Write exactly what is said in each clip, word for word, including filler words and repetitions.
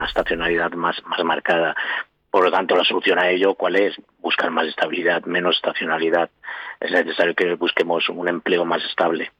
estacionalidad más, más marcada. Por lo tanto, la solución a ello, ¿cuál es? Buscar más estabilidad, menos estacionalidad. Es necesario que busquemos un empleo más estable.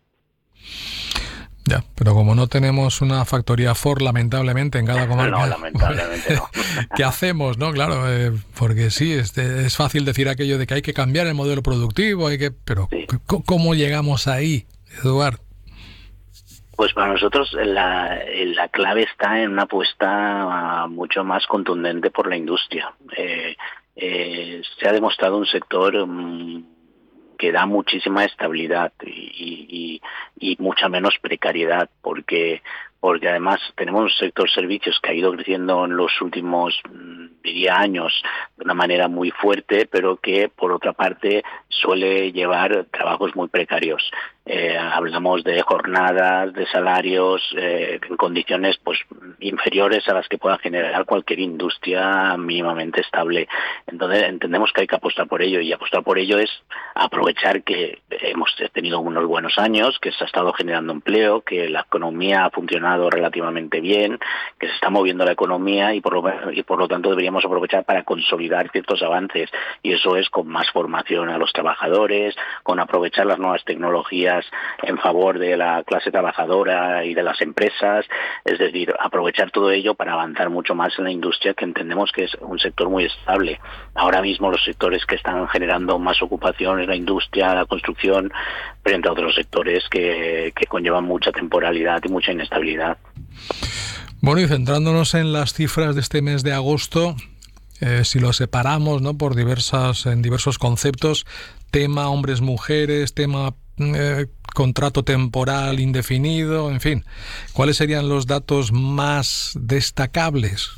Ya, pero como no tenemos una factoría Ford, lamentablemente, en cada comarca... No, lamentablemente no. ¿Qué hacemos, no? Claro, eh, porque sí, es, es fácil decir aquello de que hay que cambiar el modelo productivo, hay que, pero Sí. ¿cómo llegamos ahí, Eduard? Pues para nosotros la, la clave está en una apuesta mucho más contundente por la industria. Eh, eh, se ha demostrado un sector um, que da muchísima estabilidad y, y, y mucha menos precariedad, porque porque además tenemos un sector servicios que ha ido creciendo en los últimos, diría, años de una manera muy fuerte, pero que por otra parte suele llevar trabajos muy precarios. Eh, hablamos de jornadas, de salarios eh, en condiciones pues inferiores a las que pueda generar cualquier industria mínimamente estable. Entonces entendemos que hay que apostar por ello, y apostar por ello es aprovechar que hemos tenido unos buenos años, que se ha estado generando empleo, que la economía ha funcionado relativamente bien, que se está moviendo la economía y por lo, y por lo tanto deberíamos aprovechar para consolidar ciertos avances, y eso es con más formación a los trabajadores, con aprovechar las nuevas tecnologías en favor de la clase trabajadora y de las empresas, es decir, aprovechar todo ello para avanzar mucho más en la industria, que entendemos que es un sector muy estable. Ahora mismo los sectores que están generando más ocupación es la industria, la construcción, frente a otros sectores que, que conllevan mucha temporalidad y mucha inestabilidad. Bueno, y centrándonos en las cifras de este mes de agosto, eh, si lo separamos, ¿no?, por diversas, en diversos conceptos, tema hombres-mujeres, tema eh, contrato temporal indefinido, en fin, ¿cuáles serían los datos más destacables?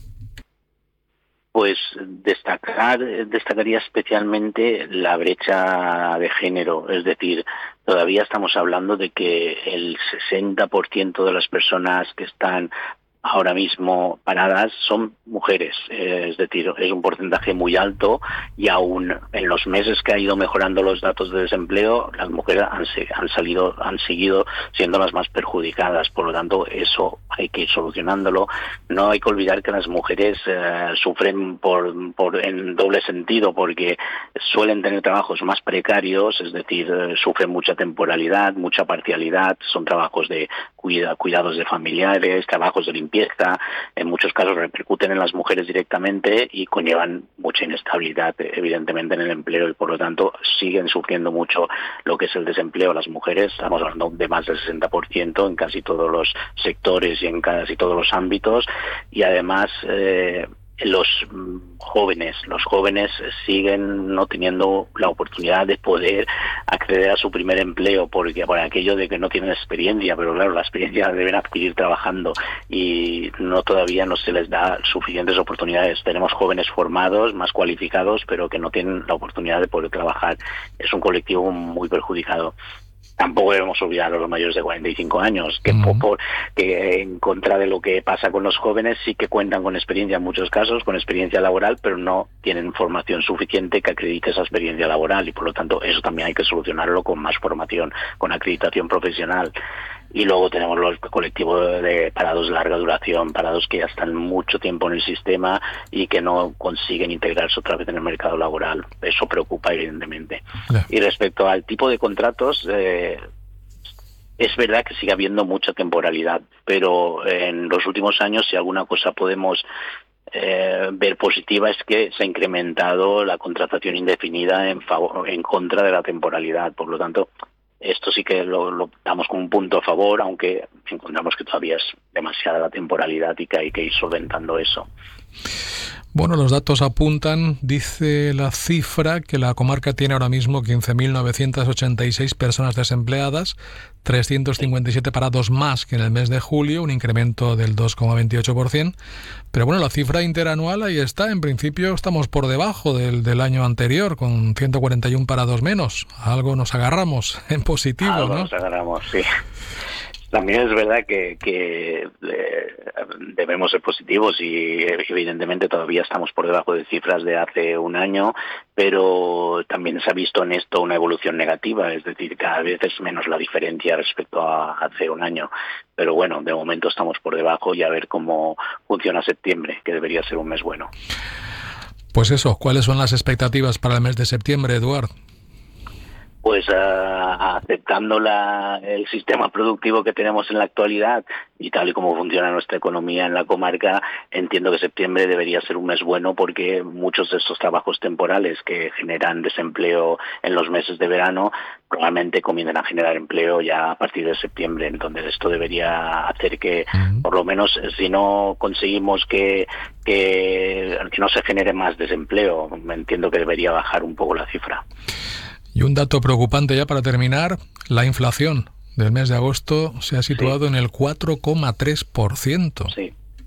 Pues destacar, destacaría especialmente la brecha de género, es decir, todavía estamos hablando de que el sesenta por ciento de las personas que están ahora mismo paradas son mujeres, eh, es decir, es un porcentaje muy alto, y aún en los meses que ha ido mejorando los datos de desempleo, las mujeres han, han salido, han seguido siendo las más perjudicadas. Por lo tanto, eso hay que ir solucionándolo. No hay que olvidar que las mujeres eh, sufren por, por en doble sentido, porque suelen tener trabajos más precarios, es decir, eh, sufren mucha temporalidad, mucha parcialidad, son trabajos de cuida, cuidados de familiares, trabajos de limpieza. En muchos casos repercuten en las mujeres directamente y conllevan mucha inestabilidad, evidentemente, en el empleo, y por lo tanto siguen sufriendo mucho lo que es el desempleo. Las mujeres, estamos hablando de más del sesenta por ciento en casi todos los sectores y en casi todos los ámbitos, y además eh, los jóvenes, los jóvenes siguen no teniendo la oportunidad de poder acceder a su primer empleo, porque por aquello de que no tienen experiencia, pero claro, la experiencia la deben adquirir trabajando, y no todavía no se les da suficientes oportunidades. Tenemos jóvenes formados, más cualificados, pero que no tienen la oportunidad de poder trabajar. Es un colectivo muy perjudicado. Tampoco debemos olvidar a los mayores de cuarenta y cinco años, que, Uh-huh. por, que en contra de lo que pasa con los jóvenes, sí que cuentan con experiencia en muchos casos, con experiencia laboral, pero no tienen formación suficiente que acredite esa experiencia laboral, y por lo tanto eso también hay que solucionarlo con más formación, con acreditación profesional. Y luego tenemos los colectivos de parados de larga duración, parados que ya están mucho tiempo en el sistema y que no consiguen integrarse otra vez en el mercado laboral. Eso preocupa, evidentemente. Yeah. Y respecto al tipo de contratos, eh, es verdad que sigue habiendo mucha temporalidad, pero en los últimos años, si alguna cosa podemos eh, ver positiva, es que se ha incrementado la contratación indefinida en favor, en contra de la temporalidad. Por lo tanto, esto sí que lo, lo damos como un punto a favor, aunque encontramos que todavía es demasiada la temporalidad y que hay que ir solventando eso. Bueno, los datos apuntan, dice la cifra, que la comarca tiene ahora mismo quince mil novecientas ochenta y seis personas desempleadas, trescientos cincuenta y siete parados más que en el mes de julio, un incremento del dos coma veintiocho por ciento. Pero bueno, la cifra interanual ahí está. En principio estamos por debajo del, del año anterior, con ciento cuarenta y uno parados menos. A algo nos agarramos en positivo, Algo ¿no? nos agarramos, sí. También es verdad que, que eh, debemos ser positivos y evidentemente todavía estamos por debajo de cifras de hace un año, pero también se ha visto en esto una evolución negativa, es decir, cada vez es menos la diferencia respecto a hace un año. Pero bueno, de momento estamos por debajo y a ver cómo funciona septiembre, que debería ser un mes bueno. Pues eso, ¿cuáles son las expectativas para el mes de septiembre, Eduard? Pues uh, aceptando la, el sistema productivo que tenemos en la actualidad y tal y como funciona nuestra economía en la comarca, entiendo que septiembre debería ser un mes bueno porque muchos de estos trabajos temporales que generan desempleo en los meses de verano probablemente comiencen a generar empleo ya a partir de septiembre. Entonces esto debería hacer que, uh-huh. por lo menos, si no conseguimos que, que, que no se genere más desempleo, entiendo que debería bajar un poco la cifra. Y un dato preocupante ya para terminar, la inflación del mes de agosto se ha situado sí. en el cuatro coma tres por ciento. Sí.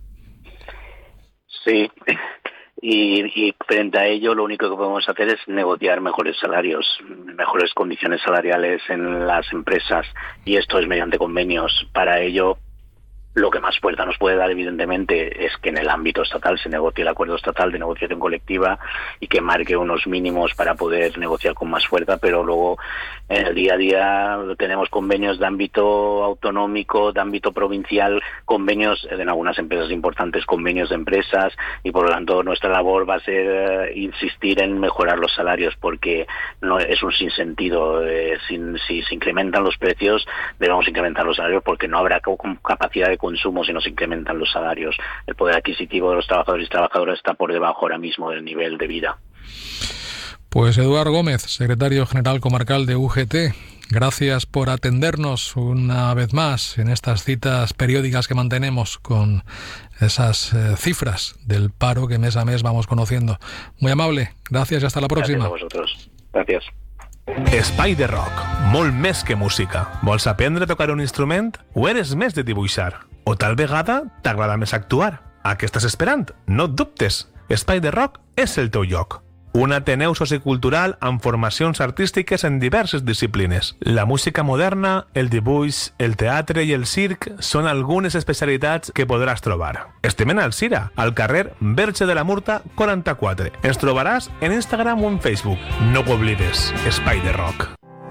Sí. Y, y frente a ello lo único que podemos hacer es negociar mejores salarios, mejores condiciones salariales en las empresas, y esto es mediante convenios. Para ello, lo que más fuerza nos puede dar, evidentemente, es que en el ámbito estatal se negocie el acuerdo estatal de negociación colectiva y que marque unos mínimos para poder negociar con más fuerza, pero luego en el día a día tenemos convenios de ámbito autonómico, de ámbito provincial, convenios en algunas empresas importantes, convenios de empresas, y por lo tanto nuestra labor va a ser uh, insistir en mejorar los salarios, porque no es un sinsentido. Eh, sin, si se incrementan los precios, debemos incrementar los salarios, porque no habrá capacidad de consumo si no se incrementan los salarios. El poder adquisitivo de los trabajadores y trabajadoras está por debajo ahora mismo del nivel de vida. Pues Eduard Gómez, secretario general comarcal de U G T, gracias por atendernos una vez más en estas citas periódicas que mantenemos con esas eh, cifras del paro que mes a mes vamos conociendo. Muy amable, gracias y hasta la próxima. Gracias a vosotros. Gracias. Espai de rock, molt més que música. Vols aprendre a tocar un instrument? O eres més de dibuixar? O tal vegada t'agrada més actuar? A què estàs esperant? No et dubtes, Espai de rock és el teu lloc. Un Ateneu sociocultural amb formacions artístiques en diverses disciplines. La música moderna, el dibuix, el teatre i el circ són algunes especialitats que podràs trobar. Estem en Alzira, al carrer Verge de la Murta quaranta-quatre. Ens trobaràs en Instagram o en Facebook. No ho oblides, Espai de Rock.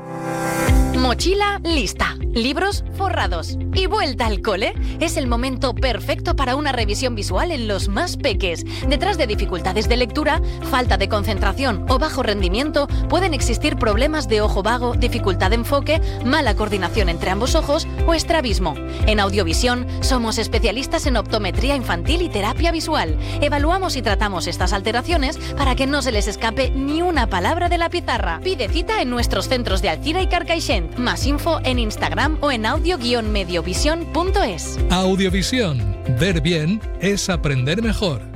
Mochila lista, libros forrados y vuelta al cole. Es el momento perfecto para una revisión visual en los más peques. Detrás de dificultades de lectura, falta de concentración o bajo rendimiento, pueden existir problemas de ojo vago, dificultad de enfoque, mala coordinación entre ambos ojos o estrabismo. En Audiovisión somos especialistas en optometría infantil y terapia visual. Evaluamos y tratamos estas alteraciones para que no se les escape ni una palabra de la pizarra. Pide cita en nuestros centros de Alzira y Carcaixent. Más info en Instagram o en audio guion mediovisión punto es. Audiovisión. Ver bien es aprender mejor.